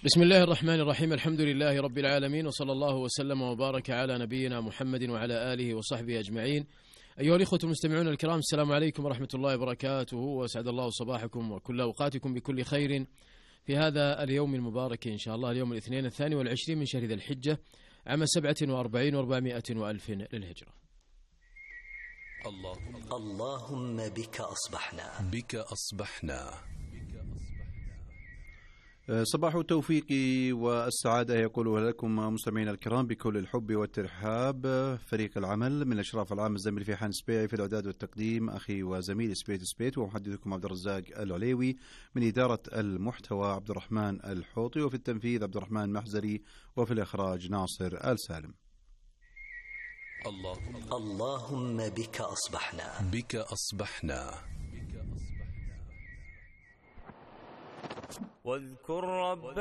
بسم الله الرحمن الرحيم. الحمد لله رب العالمين، وصلى الله وسلم وبارك على نبينا محمد وعلى آله وصحبه أجمعين. أيها الإخوة المستمعون الكرام، السلام عليكم ورحمة الله وبركاته، وأسعد الله صباحكم وكل أوقاتكم بكل خير في هذا اليوم المبارك إن شاء الله، اليوم الاثنين 22 من شهر ذي الحجة عام 47 و400 وألف للهجرة. اللهم بك أصبحنا صباح التوفيق والسعادة يقولها لكم مستمعينا الكرام بكل الحب والترحاب. فريق العمل من الإشراف العام الزميل فيحان سبيعي، في الإعداد والتقديم أخي وزميل سبيت، ومحدثكم عبد الرزاق العليوي، من إدارة المحتوى عبد الرحمن الحوطي، وفي التنفيذ عبد الرحمن محزري، وفي الإخراج ناصر السالم. اللهم بك أصبحنا واذكر ربك